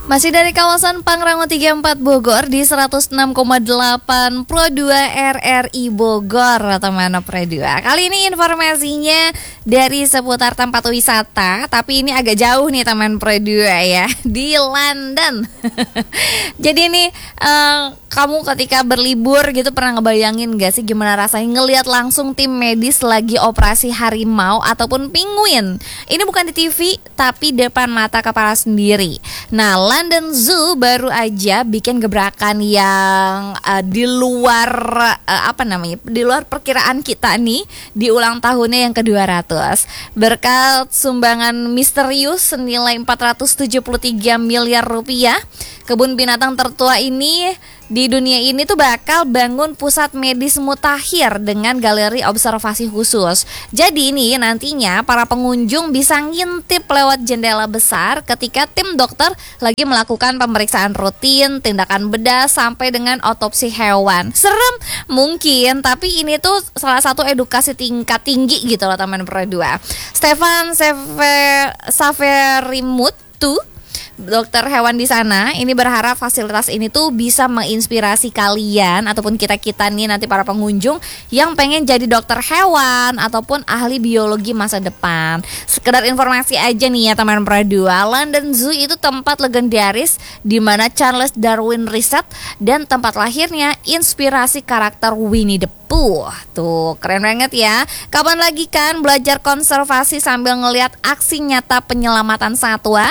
Masih dari kawasan Pangrango 34 Bogor di 106,8 Pro 2 RRI Bogor, teman Pro 2. Kali ini informasinya dari seputar tempat wisata, tapi ini agak jauh nih teman Pro 2 ya, di London. Jadi ini kamu ketika berlibur gitu pernah ngebayangin gak sih gimana rasanya ngelihat langsung tim medis lagi operasi harimau ataupun penguin? Ini bukan di TV tapi depan mata kepala sendiri. Nah, London Zoo baru aja bikin gebrakan yang di luar di luar perkiraan kita nih di ulang tahunnya yang ke-200. Berkat sumbangan misterius senilai 473 miliar rupiah, kebun binatang tertua ini di dunia ini tuh bakal bangun pusat medis mutakhir dengan galeri observasi khusus. Jadi ini nantinya para pengunjung bisa ngintip lewat jendela besar ketika tim dokter lagi melakukan pemeriksaan rutin, tindakan bedah sampai dengan otopsi hewan. Serem mungkin, tapi ini tuh salah satu edukasi tingkat tinggi gitu loh teman Pro 2. Stefan Saverimut tuh dokter hewan di sana ini berharap fasilitas ini tuh bisa menginspirasi kalian ataupun kita-kita nih nanti para pengunjung yang pengen jadi dokter hewan ataupun ahli biologi masa depan. Sekedar informasi aja nih ya teman Pro 2, London Zoo itu tempat legendaris di mana Charles Darwin riset dan tempat lahirnya inspirasi karakter Winnie the Pooh. Tuh, keren banget ya. Kapan lagi kan belajar konservasi sambil ngelihat aksi nyata penyelamatan satwa?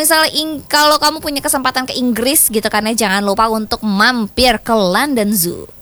Kalau kamu punya kesempatan ke Inggris gitu kan ya, jangan lupa untuk mampir ke London Zoo.